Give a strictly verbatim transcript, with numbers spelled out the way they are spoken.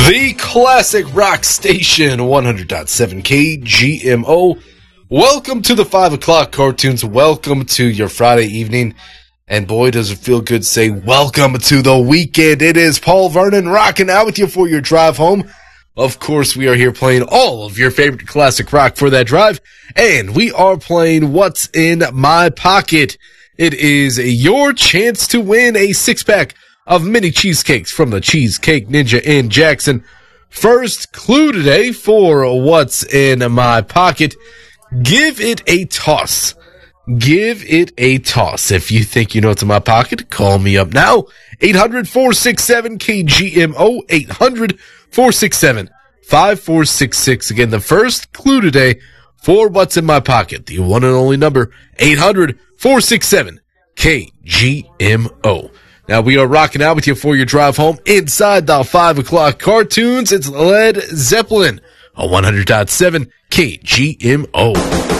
The classic rock station, one hundred point seven K G M O. Welcome to the five o'clock cartoons. Welcome to your Friday evening. And boy, does it feel good to say welcome to the weekend. It is Paul Vernon rocking out with you for your drive home. Of course, we are here playing all of your favorite classic rock for that drive. And we are playing What's in My Pocket. It is your chance to win a six-pack of mini cheesecakes from the Cheesecake Ninja in Jackson. First clue today for What's in My Pocket. Give it a toss. Give it a toss. If you think you know what's in my pocket, call me up now. eight hundred, four six seven, K G M O. eight hundred, four six seven, five four six six. Again, the first clue today for What's in My Pocket. The one and only number, eight hundred, four six seven, K G M O. Now, we are rocking out with you for your drive home inside the five o'clock cartoons. It's Led Zeppelin on one hundred point seven K G M O.